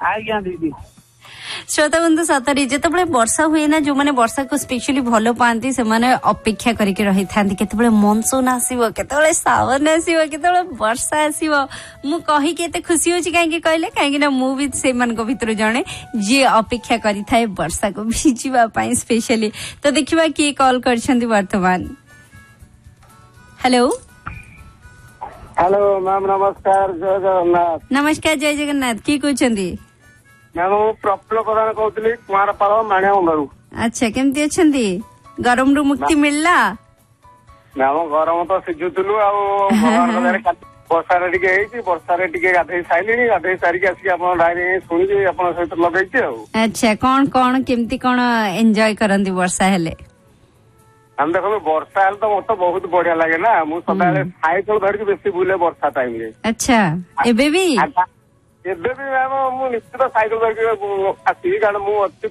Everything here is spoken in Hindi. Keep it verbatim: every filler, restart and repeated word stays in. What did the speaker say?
आज्ञा दीदी श्रोता बंधु सतरी जिते वर्षा हुए ना जो मैंने वर्षा को स्पेशली भल पाती से अपेक्षा करके रही था केते मनसून आसो केते सावन आसो केते वर्षा आसो मु कहीकि एते खुशी होची कहीं कहले कहीं ना मु भी से मन को भीतर जणे जे अपेक्षा करी थाए वर्षा को भिजिबा पई स्पेशली। तो देखिबा किए कॉल करछंती वर्तमान। हेलो हेलो मैम नमस्कार जय जगन्नाथ। नमस्कार जय जगन्नाथ की कहछंती मैम प्रफुल्ल प्रधान कहतली कुमारपाल माणिया बंधारू। अच्छा केमती अछंती गरम रु मुक्ति मिलला मैम गरम तो सिझुतलु आ वर्षा रे टिके हेची वर्षा रे टिके गाधई साइलिनी गाधई सारी आसी अपन डायरी सुनी अपन सहित लगैछि आ। अच्छा कौन कौन केमती कौन एंजॉय करंती वर्षा हेले? हम देखो वर्षा हेले तो मत बहुत बढ़िया लगे ना मु सदाले साइकिल धर के बेसी बुले वर्षा टाइम रे। अच्छा एबे भी ଏବେ ବି ମ୍ୟାମ ମୁଁ ନିଶ୍ଚିତ ସାଇକେଲ ଧରିକି ଆସିବି କାରଣ ମୁଁ ଅଛି